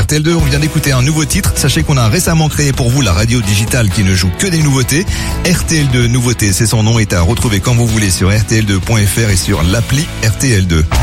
RTL2. On vient d'écouter un nouveau titre. Sachez qu'on a récemment créé pour vous la radio digitale qui ne joue que des nouveautés. RTL2 Nouveautés, c'est son nom, est à retrouver quand vous voulez sur rtl2.fr et sur l'appli RTL2.